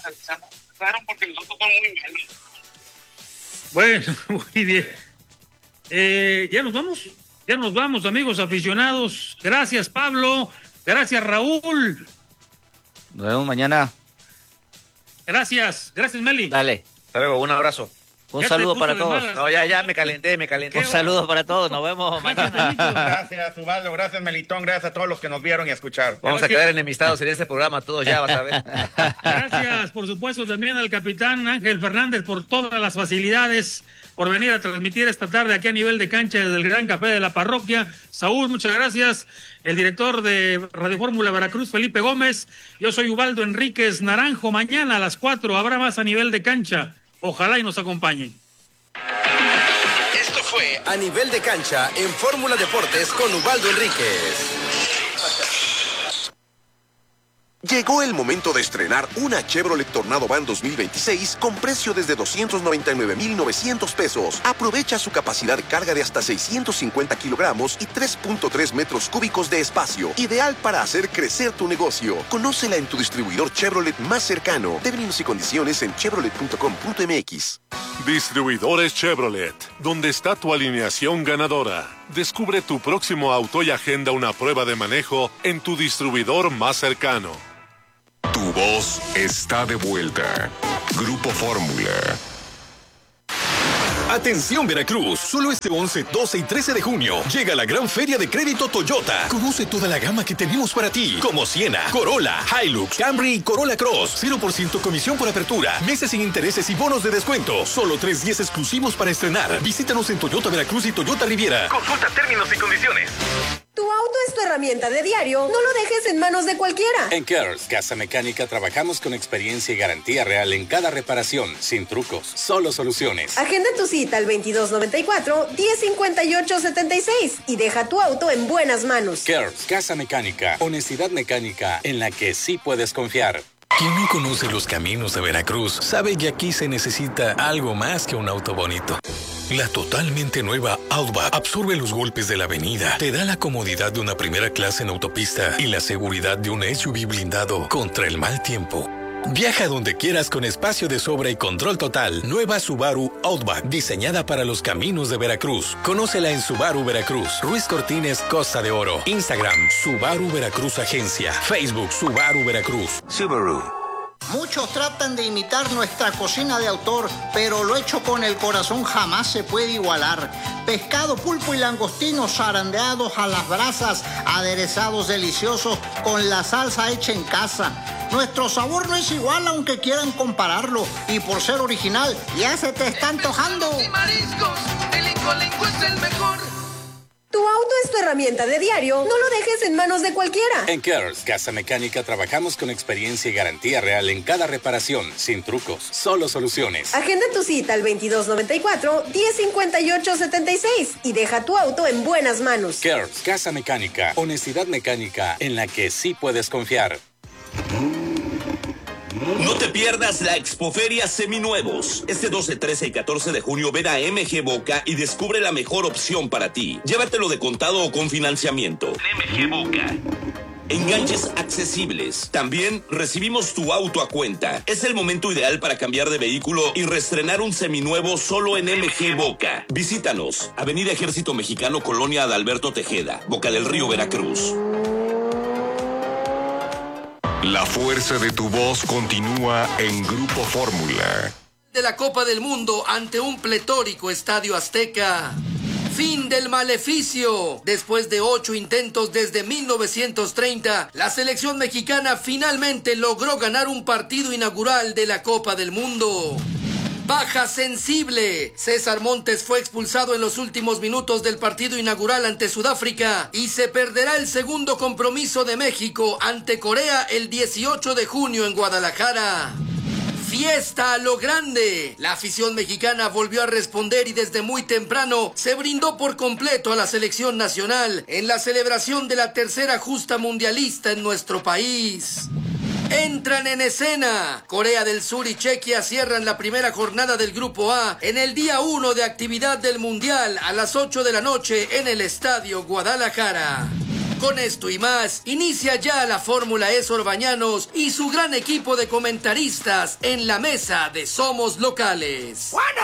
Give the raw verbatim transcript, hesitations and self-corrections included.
porque los otros son muy malos. Bueno, muy bien. Eh, ya nos vamos, ya nos vamos, amigos aficionados. Gracias, Pablo. Gracias, Raúl. Nos vemos mañana. Gracias, gracias, Meli. Dale. Hasta luego, un abrazo. Un saludo para todos. No, ya, ya me calenté, me calenté. Un saludo para todos. Nos vemos mañana. Gracias, Ubaldo. Gracias, Melitón. Gracias a todos los que nos vieron y escucharon. Vamos a quedar enemistados en este programa, todos ya, vas a ver. Gracias, por supuesto, también al capitán Ángel Fernández por todas las facilidades, por venir a transmitir esta tarde aquí a nivel de cancha desde el Gran Café de la Parroquia. Saúl, muchas gracias. El director de Radio Fórmula Veracruz, Felipe Gómez. Yo soy Ubaldo Enríquez Naranjo. Mañana a las cuatro habrá más a nivel de cancha. Ojalá y nos acompañen. Esto fue A Nivel de Cancha en Fórmula Deportes con Ubaldo Enríquez. Llegó el momento de estrenar una Chevrolet Tornado Van dos mil veintiséis con precio desde doscientos noventa y nueve mil novecientos pesos. Aprovecha su capacidad de carga de hasta seiscientos cincuenta kilogramos y tres punto tres metros cúbicos de espacio. Ideal para hacer crecer tu negocio. Conócela en tu distribuidor Chevrolet más cercano. Términos y condiciones en chevrolet punto com punto m x. Distribuidores Chevrolet, donde está tu alineación ganadora. Descubre tu próximo auto y agenda una prueba de manejo en tu distribuidor más cercano. Tu voz está de vuelta. Grupo Fórmula. Atención Veracruz, solo este once, doce y trece de junio llega la gran feria de crédito Toyota. Conoce toda la gama que tenemos para ti, como Siena, Corolla, Hilux, Camry y Corolla Cross. cero por ciento comisión por apertura, meses sin intereses y bonos de descuento. Solo tres días exclusivos para estrenar. Visítanos en Toyota Veracruz y Toyota Riviera. Consulta términos y condiciones. Tu auto es tu herramienta de diario. No lo dejes en manos de cualquiera. En Cares Casa Mecánica trabajamos con experiencia y garantía real en cada reparación, sin trucos, solo soluciones. Agenda tu cita al veintidós noventa y cuatro, diez cincuenta y ocho setenta y seis y deja tu auto en buenas manos. Cares Casa Mecánica, honestidad mecánica en la que sí puedes confiar. Quien no conoce los caminos de Veracruz sabe que aquí se necesita algo más que un auto bonito. La totalmente nueva Outback absorbe los golpes de la avenida, te da la comodidad de una primera clase en autopista y la seguridad de un S U V blindado contra el mal tiempo. Viaja donde quieras con espacio de sobra y control total. Nueva Subaru Outback, diseñada para los caminos de Veracruz. Conócela en Subaru Veracruz. Ruiz Cortines, Costa de Oro. Instagram, Subaru Veracruz Agencia. Facebook, Subaru Veracruz. Subaru. Muchos tratan de imitar nuestra cocina de autor, pero lo hecho con el corazón jamás se puede igualar. Pescado, pulpo y langostinos zarandeados a las brasas, aderezados deliciosos con la salsa hecha en casa. Nuestro sabor no es igual aunque quieran compararlo, y por ser original ya se te está antojando. Y mariscos, el Incolenco es el mejor. Tu auto es tu herramienta de diario. No lo dejes en manos de cualquiera. En Cares Casa Mecánica trabajamos con experiencia y garantía real en cada reparación, sin trucos, solo soluciones. Agenda tu cita al veintidós noventa y cuatro, diez cincuenta y ocho setenta y seis y deja tu auto en buenas manos. Cares Casa Mecánica, honestidad mecánica en la que sí puedes confiar. No te pierdas la Expoferia Seminuevos. Este doce, trece y catorce de junio ven a M G Boca y descubre la mejor opción para ti. Llévatelo de contado o con financiamiento. M G Boca. Enganches accesibles. También recibimos tu auto a cuenta. Es el momento ideal para cambiar de vehículo y reestrenar un seminuevo solo en M G Boca. Visítanos. Avenida Ejército Mexicano, Colonia Adalberto Tejeda, Boca del Río, Veracruz. La fuerza de tu voz continúa en Grupo Fórmula. De la Copa del Mundo ante un pletórico Estadio Azteca. Fin del maleficio. Después de ocho intentos desde mil novecientos treinta, la selección mexicana finalmente logró ganar un partido inaugural de la Copa del Mundo. Baja sensible. César Montes fue expulsado en los últimos minutos del partido inaugural ante Sudáfrica y se perderá el segundo compromiso de México ante Corea el dieciocho de junio en Guadalajara. Fiesta a lo grande. La afición mexicana volvió a responder y desde muy temprano se brindó por completo a la selección nacional en la celebración de la tercera justa mundialista en nuestro país. Entran en escena. Corea del Sur y Chequia cierran la primera jornada del Grupo A en el día uno de actividad del Mundial a las ocho de la noche en el Estadio Guadalajara. Con esto y más, inicia ya la Fórmula E Sorbañanos y su gran equipo de comentaristas en la mesa de Somos Locales. Bueno,